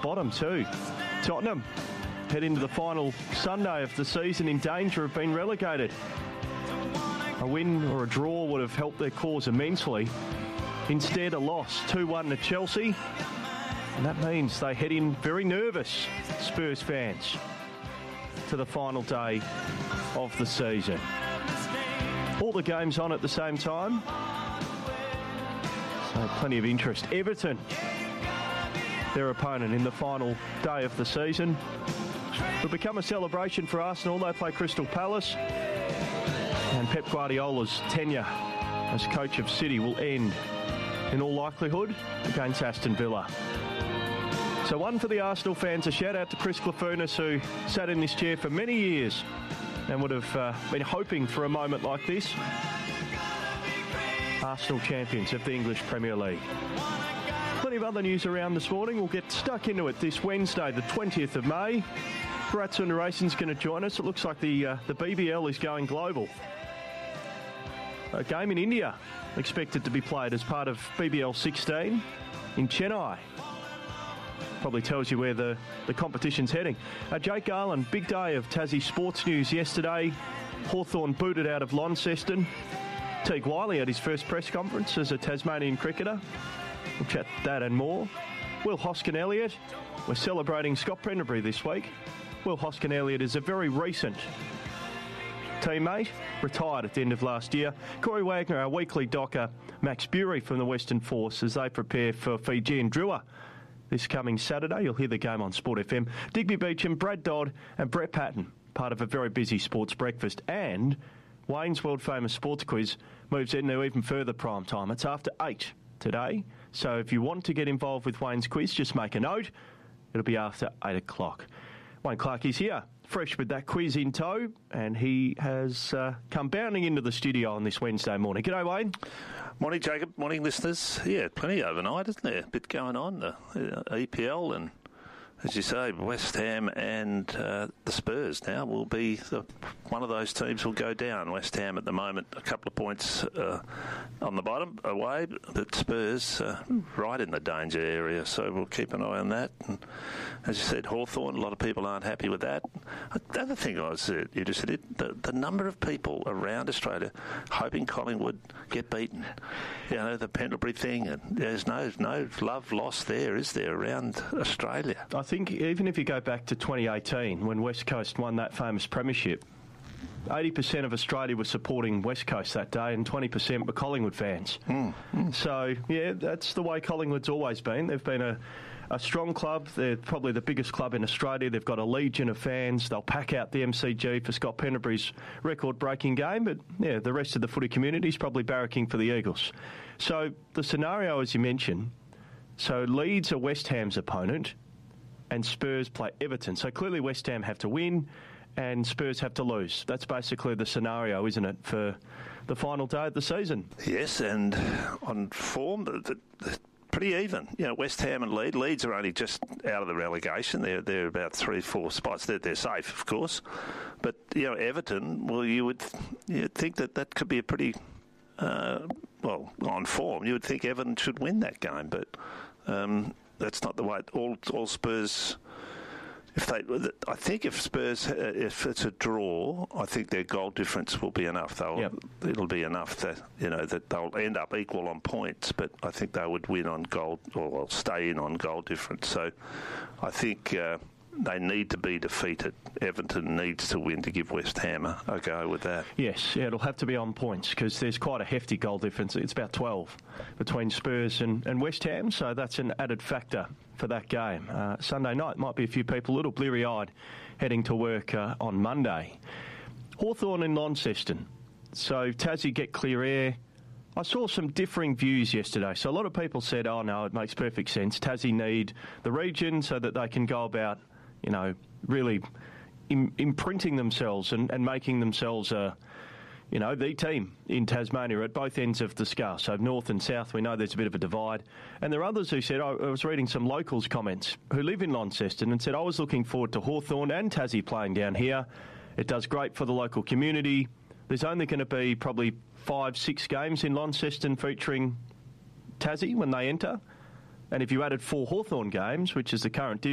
bottom too. Tottenham head into the final Sunday of the season in danger of being relegated. A win or a draw would have helped their cause immensely. Instead, a loss, 2-1 to Chelsea. And that means they head in very nervous, Spurs fans, to the final day of the season. All the games on at the same time. So plenty of interest. Everton, their opponent in the final day of the season. It'll become a celebration for Arsenal. They play Crystal Palace. And Pep Guardiola's tenure as coach of City will end, in all likelihood, against Aston Villa. So one for the Arsenal fans. A shout out to Chris Clafunas, who sat in this chair for many years and would have been hoping for a moment like this. Arsenal champions of the English Premier League. Plenty of other news around this morning. We'll get stuck into it this Wednesday, the 20th of May. Bratson Racing's going to join us. It looks like the BBL is going global. A game in India expected to be played as part of BBL 16 in Chennai. Probably tells you where the competition's heading. Jake Garland, big day of Tassie sports news yesterday. Hawthorn booted out of Launceston. Teague Wiley at his first press conference as a Tasmanian cricketer. We'll chat that and more. Will Hoskin-Elliott. We're celebrating Scott Pendlebury this week. Will Hoskin-Elliott is a very recent teammate, retired at the end of last year. Corey Wagner, our weekly docker, Max Bury from the Western Force as they prepare for Fijian Drua this coming Saturday. You'll hear the game on Sport FM. Digby Beecham, Brad Dodd and Brett Patton, part of a very busy sports breakfast. And Wayne's world-famous sports quiz moves into even further prime time. It's after 8 today. So if you want to get involved with Wayne's quiz, just make a note. It'll be after 8 o'clock. Wayne Clark is here, fresh with that quiz in tow, and he has come bounding into the studio on this Wednesday morning. G'day, Wayne. Morning, Jacob. Morning, listeners. Yeah, plenty overnight, isn't there? A bit going on, the EPL and, as you say, West Ham and the Spurs now will be one of those teams will go down. West Ham at the moment, a couple of points on the bottom away, but Spurs right in the danger area, so we'll keep an eye on that. And as you said, Hawthorn, a lot of people aren't happy with that. The other thing you just said, the number of people around Australia hoping Collingwood get beaten. You know, the Pendlebury thing, and there's no love lost there, is there, around Australia? I think even if you go back to 2018, when West Coast won that famous premiership, 80% of Australia was supporting West Coast that day and 20% were Collingwood fans. So, yeah, that's the way Collingwood's always been. They've been a strong club. They're probably the biggest club in Australia. They've got a legion of fans. They'll pack out the MCG for Scott Pendlebury's record-breaking game. But, yeah, the rest of the footy community is probably barracking for the Eagles. So the scenario, as you mentioned, so Leeds are West Ham's opponent and Spurs play Everton. So clearly West Ham have to win and Spurs have to lose. That's basically the scenario, isn't it, for the final day of the season? Yes, and on form, pretty even. You know, West Ham and Leeds are only just out of the relegation. They're about 3-4 spots. They're safe, of course. But, you know, Everton, well, you'd think that could be a pretty, on form. You would think Everton should win that game, but that's not the way. All Spurs... I think if Spurs, if it's a draw, I think their goal difference will be enough. It'll be enough that that they'll end up equal on points, but I think they would win on goal or stay in on goal difference. So I think they need to be defeated. Everton needs to win to give West Ham a go with that. Yes, it'll have to be on points because there's quite a hefty goal difference. It's about 12 between Spurs and West Ham, so that's an added factor for that game. Sunday night might be a few people a little bleary-eyed heading to work on Monday. Hawthorn and Launceston. So Tassie get clear air. I saw some differing views yesterday. So a lot of people said, oh no, it makes perfect sense. Tassie need the region so that they can go about, really imprinting themselves and making themselves the team in Tasmania at both ends of the scale. So north and south, we know there's a bit of a divide. And there are others who said, I was reading some locals' comments who live in Launceston and said, I was looking forward to Hawthorn and Tassie playing down here. It does great for the local community. There's only going to be probably 5-6 games in Launceston featuring Tassie when they enter. And if you added 4 Hawthorn games, which is the current deal,